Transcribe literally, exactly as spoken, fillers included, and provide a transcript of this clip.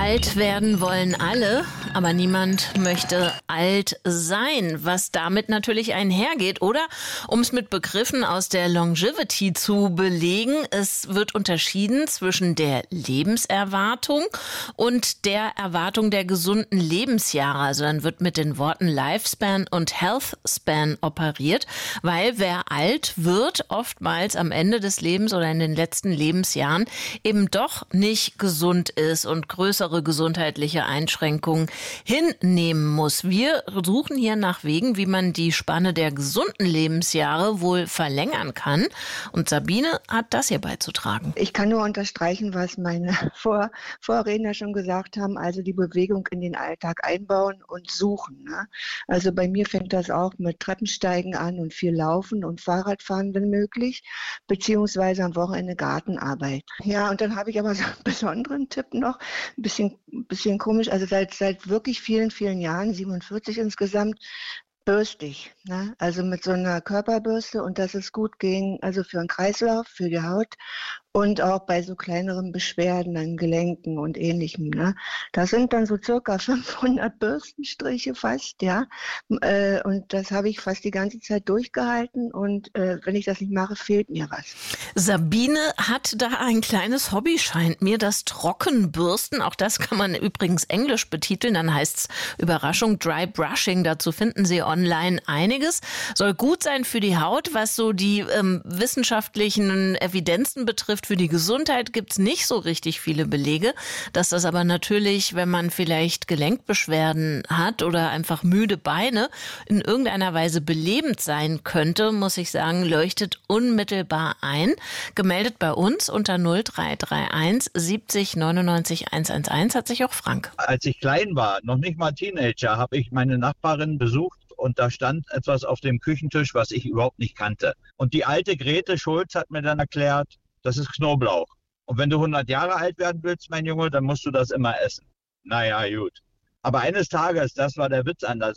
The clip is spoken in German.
Alt werden wollen alle, aber niemand möchte alt sein, was damit natürlich einhergeht. Oder, um es mit Begriffen aus der Longevity zu belegen, es wird unterschieden zwischen der Lebenserwartung und der Erwartung der gesunden Lebensjahre. Also dann wird mit den Worten Lifespan und Healthspan operiert, weil wer alt wird, oftmals am Ende des Lebens oder in den letzten Lebensjahren eben doch nicht gesund ist und größere gesundheitliche Einschränkungen hinnehmen muss. Wir suchen hier nach Wegen, wie man die Spanne der gesunden Lebensjahre wohl verlängern kann. Und Sabine hat das hier beizutragen. Ich kann nur unterstreichen, was meine Vor Vorredner schon gesagt haben, also die Bewegung in den Alltag einbauen und suchen. Ne? Also bei mir fängt das auch mit Treppensteigen an und viel Laufen und Fahrradfahren, wenn möglich, beziehungsweise am Wochenende Gartenarbeit. Ja, und dann habe ich aber so einen besonderen Tipp noch, ein bisschen, bisschen komisch, also seit, seit wirklich vielen, vielen Jahren, siebenundvierzig insgesamt, bürste ich, ne? Also mit so einer Körperbürste, und das ist gut gegen, also für den Kreislauf, für die Haut und auch bei so kleineren Beschwerden an Gelenken und Ähnlichem. Ne? Das sind dann so circa fünfhundert Bürstenstriche fast, ja. Äh, und das habe ich fast die ganze Zeit durchgehalten, und äh, wenn ich das nicht mache, fehlt mir was. Sabine hat da ein kleines Hobby, scheint mir, das Trockenbürsten. Auch das kann man übrigens englisch betiteln. Dann heißt es Überraschung, Dry Brushing. Dazu finden Sie online einiges. Soll gut sein für die Haut, was so die ähm, wissenschaftlichen Evidenzen betrifft. Für die Gesundheit gibt es nicht so richtig viele Belege. Dass das aber natürlich, wenn man vielleicht Gelenkbeschwerden hat oder einfach müde Beine, in irgendeiner Weise belebend sein könnte, muss ich sagen, leuchtet unmittelbar ein. Gemeldet bei uns unter null drei drei eins siebzig neunundneunzig hundertelf hat sich auch Frank. Als ich klein war, noch nicht mal Teenager, habe ich meine Nachbarin besucht. Und da stand etwas auf dem Küchentisch, was ich überhaupt nicht kannte. Und die alte Grete Schulz hat mir dann erklärt, das ist Knoblauch. Und wenn du hundert Jahre alt werden willst, mein Junge, dann musst du das immer essen. Naja, gut. Aber eines Tages, das war der Witz an der